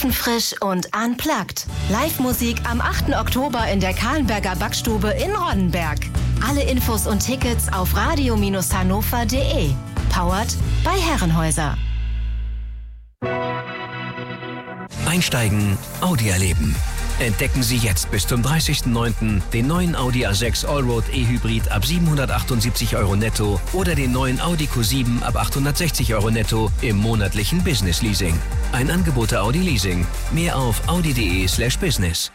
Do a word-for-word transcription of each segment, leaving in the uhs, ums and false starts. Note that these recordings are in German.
Ofenfrisch und unplugged. Live-Musik am achten Oktober in der Kahlenberger Backstube in Ronnenberg. Alle Infos und Tickets auf radio hannover punkt de. Powered bei Herrenhäuser. Einsteigen, Audi erleben. Entdecken Sie jetzt bis zum dreißigsten neunten den neuen Audi A sechs Allroad E-Hybrid ab siebenhundertachtundsiebzig Euro netto oder den neuen Audi Q sieben ab achthundertsechzig Euro netto im monatlichen Business Leasing. Ein Angebot der Audi Leasing. Mehr auf audi.de slash business.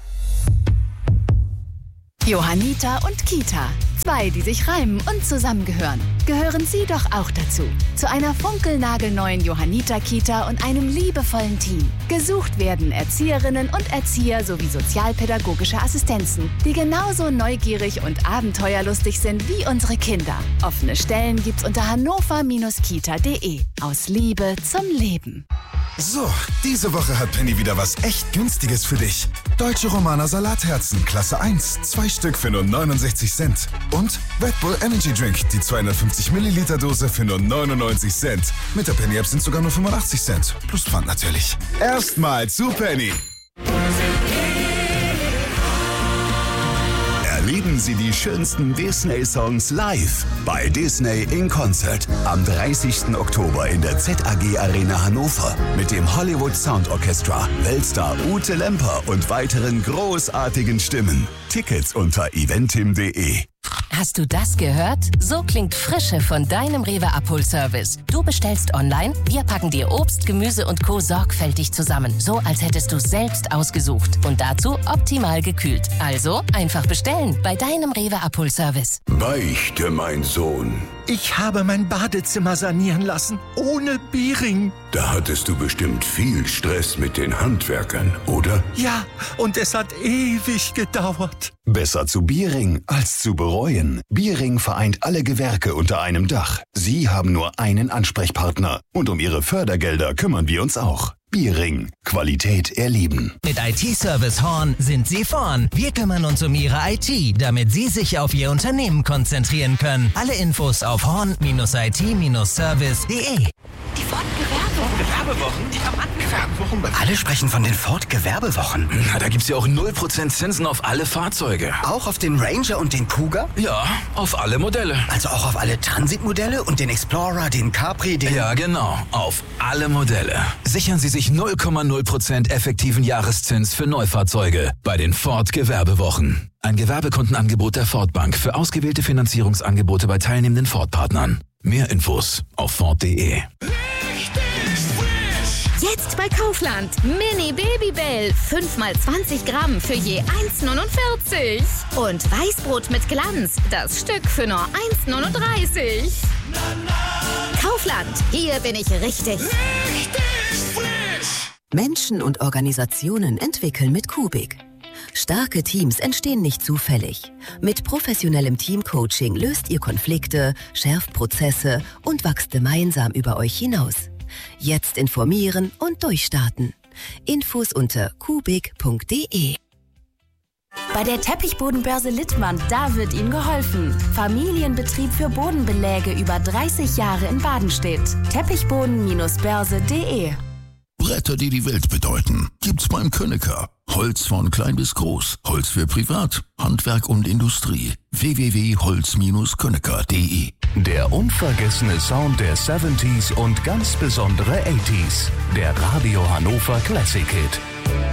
Johanniter und Kita. Zwei, die sich reimen und zusammengehören. Gehören Sie doch auch dazu. Zu einer funkelnagelneuen Johanniter-Kita und einem liebevollen Team. Gesucht werden Erzieherinnen und Erzieher sowie sozialpädagogische Assistenzen, die genauso neugierig und abenteuerlustig sind wie unsere Kinder. Offene Stellen gibt's unter hannover Bindestrich kita punkt de. Aus Liebe zum Leben. So, diese Woche hat Penny wieder was echt Günstiges für dich. Deutsche Romaner Salatherzen, Klasse eins, zwei Stück für nur neunundsechzig Cent. Und Red Bull Energy Drink, die zweihundertfünfzig Milliliter Dose für nur neunundneunzig Cent. Mit der Penny App sind sogar nur fünfundachtzig Cent. Plus Pfand natürlich. Erstmal zu Penny. Erleben Sie die schönsten Disney-Songs live bei Disney in Concert am dreißigsten Oktober in der Z A G Arena Hannover mit dem Hollywood Sound Orchestra, Weltstar Ute Lemper und weiteren großartigen Stimmen. Tickets unter eventim punkt de. Hast du das gehört? So klingt Frische von deinem Rewe Abholservice. Du bestellst online, wir packen dir Obst, Gemüse und Co. sorgfältig zusammen. So, als hättest du es selbst ausgesucht. Und dazu optimal gekühlt. Also einfach bestellen bei deinem Rewe Abholservice. Beichte, mein Sohn. Ich habe mein Badezimmer sanieren lassen, ohne Biering. Da hattest du bestimmt viel Stress mit den Handwerkern, oder? Ja, und es hat ewig gedauert. Besser zu Biering als zu bereuen. Biering vereint alle Gewerke unter einem Dach. Sie haben nur einen Ansprechpartner. Und um Ihre Fördergelder kümmern wir uns auch. Biering. Qualität erleben. Mit I T-Service Horn sind Sie vorn. Wir kümmern uns um Ihre I T, damit Sie sich auf Ihr Unternehmen konzentrieren können. Alle Infos auf horn Bindestrich I T Service punkt de. Die Ford-Gewerbewochen. Gewerbewochen? Die haben Gewerbewochen. Alle sprechen von den Ford-Gewerbewochen. Na, da gibt's ja auch null Prozent Zinsen auf alle Fahrzeuge. Auch auf den Ranger und den Kuga? Ja, auf alle Modelle. Also auch auf alle Transit-Modelle und den Explorer, den Capri, den... Ja, genau. Auf alle Modelle. Sichern Sie sich null Komma null Prozent effektiven Jahreszins für Neufahrzeuge bei den Ford-Gewerbewochen. Ein Gewerbekundenangebot der Ford Bank für ausgewählte Finanzierungsangebote bei teilnehmenden Ford-Partnern. Mehr Infos auf ford punkt de. Jetzt bei Kaufland. Mini Babybell. fünf mal zwanzig Gramm für je eins neunundvierzig. Und Weißbrot mit Glanz. Das Stück für nur eins neununddreißig. Kaufland. Hier bin ich richtig. Richtig frisch. Menschen und Organisationen entwickeln mit Kubik. Starke Teams entstehen nicht zufällig. Mit professionellem Teamcoaching löst ihr Konflikte, schärft Prozesse und wachst gemeinsam über euch hinaus. Jetzt informieren und durchstarten. Infos unter kubik punkt de. Bei der Teppichbodenbörse Littmann, da wird Ihnen geholfen. Familienbetrieb für Bodenbeläge über dreißig Jahre in Badenstedt. teppichboden Bindestrich börse punkt de. Bretter, die die Welt bedeuten, gibt's beim Könecker. Holz von klein bis groß, Holz für Privat, Handwerk und Industrie. w w w punkt holz Bindestrich könecker punkt de. Der unvergessene Sound der siebziger und ganz besondere achtziger. Der Radio Hannover Classic Hit.